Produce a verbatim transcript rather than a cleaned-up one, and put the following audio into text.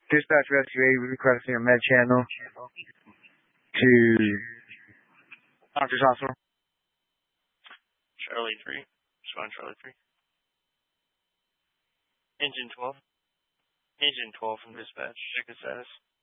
Dispatch Rescue eight requesting a med channel to Doctor's Hospital. Charlie three. Respond Charlie three. Engine twelve. Engine twelve from dispatch. Check the status.